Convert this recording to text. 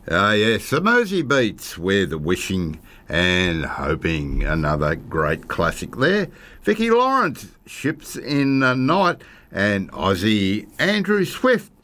Yes, the Mersey Beats, We're the Wishing and Hoping, another great classic there. Vicky Lawrence, Ships in the Night, and Aussie Andrew Swift,